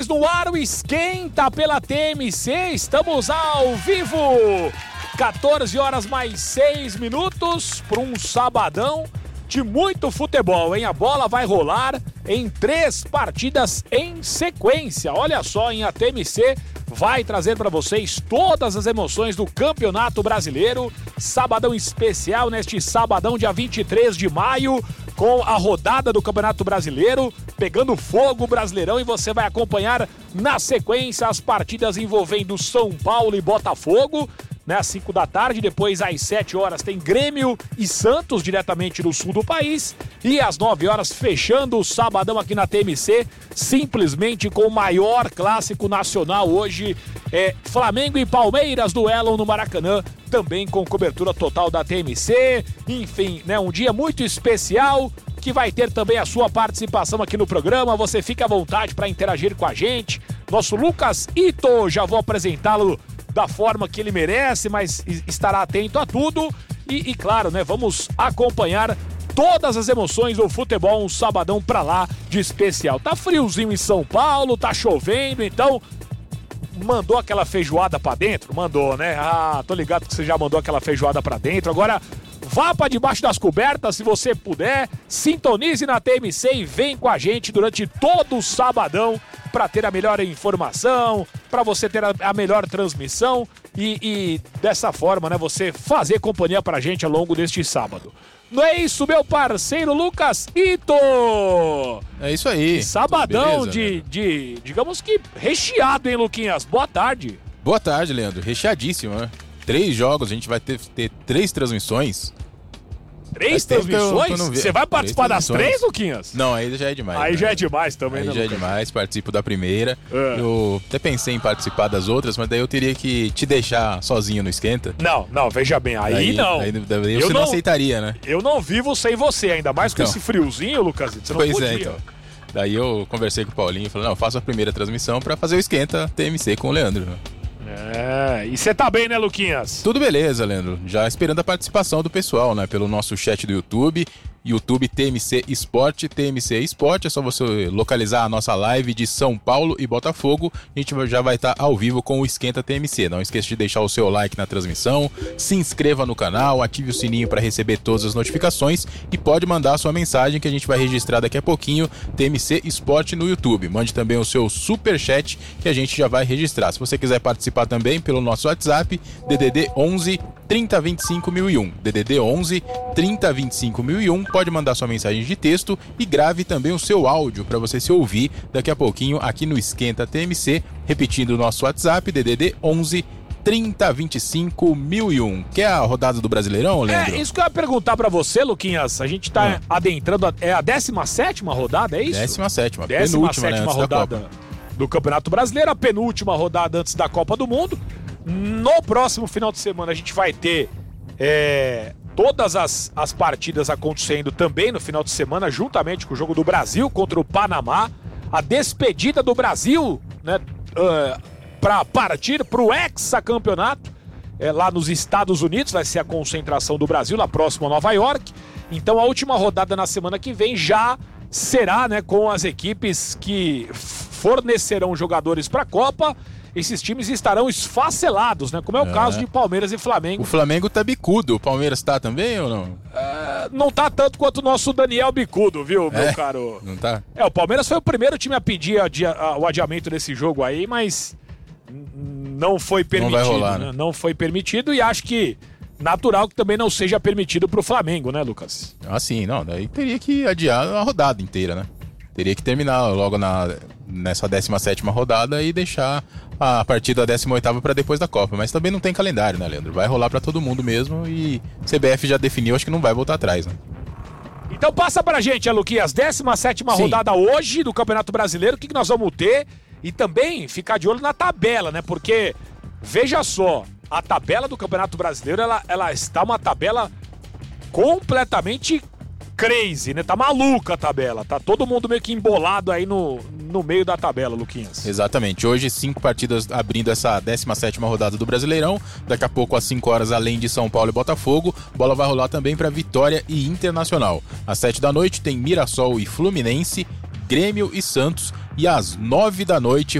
no ar, o Esquenta pela TMC, estamos ao vivo, 14 horas mais 6 minutos para um sabadão de muito futebol, hein? A bola vai rolar em 3 partidas em sequência, olha só, hein? A TMC vai trazer para vocês todas as emoções do Campeonato Brasileiro, sabadão especial neste sabadão dia 23 de maio, com a rodada do Campeonato Brasileiro, pegando fogo o Brasileirão, e você vai acompanhar na sequência as partidas envolvendo São Paulo e Botafogo, né, às 5 da tarde, depois às 7 horas tem Grêmio e Santos, diretamente no sul do país, e às 9 horas, fechando o sabadão aqui na TMC, simplesmente com o maior clássico nacional hoje, Flamengo e Palmeiras, duelam no Maracanã, também com cobertura total da TMC, enfim, né, um dia muito especial, que vai ter também a sua participação aqui no programa. Você fica à vontade para interagir com a gente. Nosso Lucas Ito, já vou apresentá-lo da forma que ele merece, mas estará atento a tudo. E claro, né, vamos acompanhar todas as emoções do futebol, um sabadão pra lá de especial. Tá friozinho em São Paulo, tá chovendo, então mandou aquela feijoada pra dentro? Mandou, né? Ah, tô ligado que você já mandou aquela feijoada pra dentro. Agora vá pra debaixo das cobertas, se você puder, sintonize na TMC e vem com a gente durante todo o sabadão para ter a melhor informação, para você ter a melhor transmissão e dessa forma, né, você fazer companhia pra gente ao longo deste sábado. Não é isso, meu parceiro Lucas Ito? É isso aí. Sabadão beleza, digamos que recheado, hein, Luquinhas? Boa tarde. Boa tarde, Leandro. Recheadíssimo, né? 3 jogos, a gente vai ter 3 transmissões. 3 transmissões? Você vai participar das 3, Luquinhas? Não, aí já é demais. Aí né? já é demais também, aí né, já Lucas? é demais, participo da primeira. Eu até pensei em participar das outras, mas daí eu teria que te deixar sozinho no esquenta. Não, veja bem, aí não. Daí você não aceitaria, né? Eu não vivo sem você, ainda mais com esse friozinho, Lucas. Você não podia. Então. Daí eu conversei com o Paulinho e falei, não, eu faço a primeira transmissão pra fazer o esquenta TMC com o Leandro. E você tá bem, né, Luquinhas? Tudo beleza, Leandro. Já esperando a participação do pessoal, né? Pelo nosso chat do YouTube TMC Esporte, TMC Esporte. É só você localizar a nossa live de São Paulo e Botafogo. A gente já vai estar ao vivo com o Esquenta TMC. Não esqueça de deixar o seu like na transmissão, se inscreva no canal, ative o sininho para receber todas as notificações e pode mandar a sua mensagem que a gente vai registrar daqui a pouquinho, TMC Esporte no YouTube. Mande também o seu superchat que a gente já vai registrar. Se você quiser participar também pelo nosso WhatsApp, DDD 11 3025 1001. DDD 11 3025 1001. Pode mandar sua mensagem de texto e grave também o seu áudio para você se ouvir daqui a pouquinho aqui no Esquenta TMC, repetindo o nosso WhatsApp, DDD 11 3025 1001. Quer a rodada do Brasileirão, Leandro? Isso que eu ia perguntar pra você, Luquinhas. A gente tá adentrando a 17ª rodada, é isso? 17ª, penúltima, né, rodada do Campeonato Brasileiro, a penúltima rodada antes da Copa do Mundo. No próximo final de semana a gente vai ter todas as partidas acontecendo também no final de semana, juntamente com o jogo do Brasil contra o Panamá, a despedida do Brasil, né, para partir para o hexacampeonato lá nos Estados Unidos. Vai ser a concentração do Brasil lá próximo a Nova York. Então a última rodada na semana que vem já será, né, com as equipes que fornecerão jogadores para a Copa. Esses times estarão esfacelados, né? Como é o caso de Palmeiras e Flamengo. O Flamengo tá bicudo, o Palmeiras tá também ou não? Não tá tanto quanto o nosso Daniel bicudo, viu, meu caro? Não tá? O Palmeiras foi o primeiro time a pedir o adiamento desse jogo aí, mas não foi permitido. Não vai rolar, né? Não foi permitido, e acho que natural que também não seja permitido pro Flamengo, né, Lucas? Sim, não, daí teria que adiar a rodada inteira, né? Teria que terminar logo nessa 17ª rodada e deixar a partida da 18ª para depois da Copa. Mas também não tem calendário, né, Leandro? Vai rolar para todo mundo mesmo e CBF já definiu, acho que não vai voltar atrás, né? Então passa pra gente, Luquinhas, 17ª rodada hoje do Campeonato Brasileiro, o que nós vamos ter? E também ficar de olho na tabela, né? Porque, veja só, a tabela do Campeonato Brasileiro, ela está uma tabela completamente crazy, né? Tá maluca a tabela, tá todo mundo meio que embolado aí no meio da tabela, Luquinhas. Exatamente, hoje 5 partidas abrindo essa 17ª rodada do Brasileirão, daqui a pouco às 5 horas, além de São Paulo e Botafogo, bola vai rolar também para Vitória e Internacional. Às 7 da noite tem Mirassol e Fluminense, Grêmio e Santos, e às 9 da noite